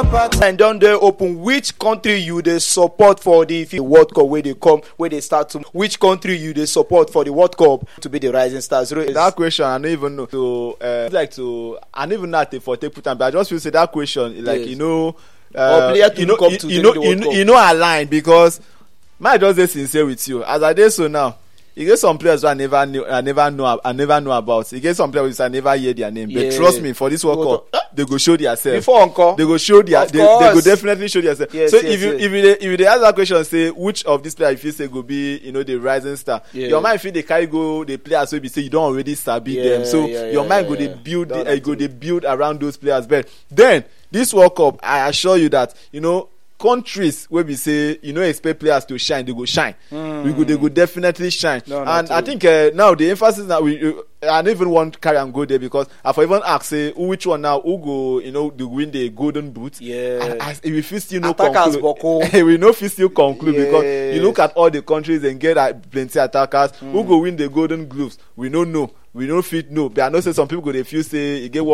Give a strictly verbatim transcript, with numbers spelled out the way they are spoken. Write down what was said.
And don dey open which country you dey support for the World Cup wey dey come, wey dey start to. Which country you dey support for the World Cup to be the rising stars? That question I don't even know. So uh, like to I don't even know how to for take put time, but I just feel say that question like yes. you know, uh, you know, you, you know, you know, you know, align because my just dey sincere with you as I dey so now. You get some players who I never knew, I never know, I never know about. You get some players who I never hear their name. Yeah. But trust me, for this World Cup, they go show themselves. Before encore, they go show their, they, they go definitely show themselves. Yes, so yes, if you yes. if you if you they ask that question, say which of these players if you say go be, you know, the rising star. Yeah. Your mind feel they carry go, they players will be say you don't already sabi yeah, them. So yeah, your yeah, mind yeah, go yeah. they build, the, uh, go they build around those players. But then this World Cup, I assure you that you know. Countries where we say you know expect players to shine, they go shine. Mm. We go, they go definitely shine. No, and I think uh, now the emphasis that we, uh, I don't even want to carry and go there because I for even ask say which one now who go you know to win the golden boot. Yeah, and, and we still no conclude. we know we still conclude yes. because you look at all the countries and get uh, plenty attackers mm. who go win the golden gloves. We don't know. We don't fit know. But I know say some people go they feel say you get one.